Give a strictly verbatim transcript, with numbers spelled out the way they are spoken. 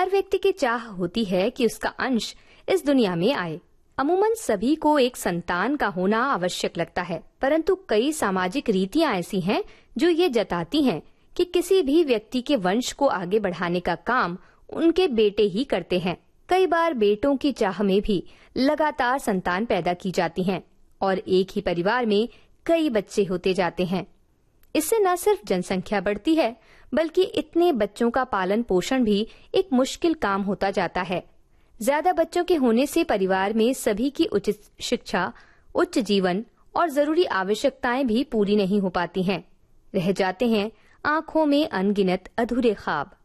हर व्यक्ति की चाह होती है कि उसका अंश इस दुनिया में आए। अमूमन सभी को एक संतान का होना आवश्यक लगता है, परंतु कई सामाजिक रीतियां ऐसी हैं जो ये जताती हैं कि किसी भी व्यक्ति के वंश को आगे बढ़ाने का काम उनके बेटे ही करते हैं। कई बार बेटों की चाह में भी लगातार संतान पैदा की जाती हैं और एक ही परिवार में कई बच्चे होते जाते हैं। इससे न सिर्फ जनसंख्या बढ़ती है, बल्कि इतने बच्चों का पालन पोषण भी एक मुश्किल काम होता जाता है। ज्यादा बच्चों के होने से परिवार में सभी की उचित शिक्षा, उच्च जीवन और जरूरी आवश्यकताएं भी पूरी नहीं हो पाती हैं। रह जाते हैं आंखों में अनगिनत अधूरे ख्वाब।